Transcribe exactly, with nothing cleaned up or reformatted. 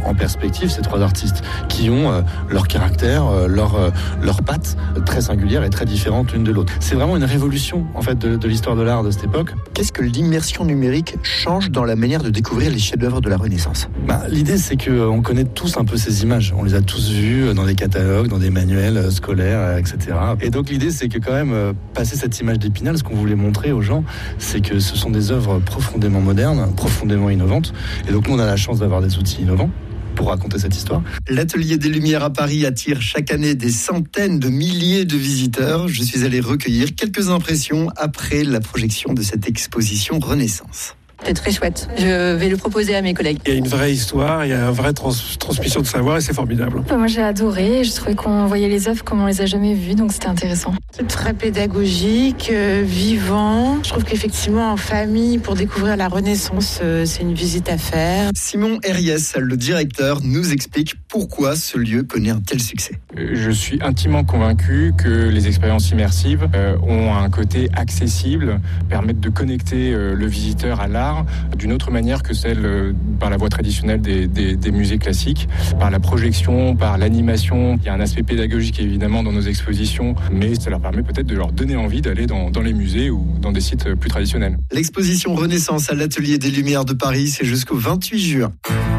en perspective ces trois artistes qui ont euh, leur caractère, euh, leur, euh, leur patte très singulière et très différente l'une de l'autre. C'est vraiment une révolution en fait de, de l'histoire de l'art de cette époque. Qu'est-ce que l'immersion numérique change dans la manière de découvrir les chefs-d'œuvre de la Renaissance ? Bah, l'idée, c'est qu'on connaît tous un peu ces images. On les a tous vues dans des catalogues, dans des manuels scolaires, et cetera. Et donc l'idée, c'est que quand même, euh, passer cette image d'Épinal, ce qu'on voulait montrer aux gens, c'est que ce sont des œuvres profondément modernes, profondément innovantes. Et donc nous, on a la chance d'avoir des outils innovants pour raconter cette histoire. L'Atelier des Lumières à Paris attire chaque année des centaines de milliers de visiteurs. Je suis allé recueillir quelques impressions après la projection de cette exposition Renaissance. C'est très chouette. Je vais le proposer à mes collègues. Il y a une vraie histoire, il y a une vraie trans- transmission de savoir et c'est formidable. Moi j'ai adoré, je trouvais qu'on voyait les œuvres comme on les a jamais vues, donc c'était intéressant. C'est très pédagogique, euh, vivant. Je trouve qu'effectivement en famille, pour découvrir la Renaissance, euh, c'est une visite à faire. Simon Herriès, le directeur, nous explique pourquoi ce lieu connaît un tel succès. Je suis intimement convaincu que les expériences immersives euh, ont un côté accessible, permettent de connecter euh, le visiteur à l'art d'une autre manière que celle euh, par la voie traditionnelle des, des, des musées classiques, par la projection, par l'animation. Il y a un aspect pédagogique évidemment dans nos expositions, mais ça leur permet peut-être de leur donner envie d'aller dans, dans les musées ou dans des sites plus traditionnels. L'exposition Renaissance à l'Atelier des Lumières de Paris, c'est jusqu'au vingt-huit juin.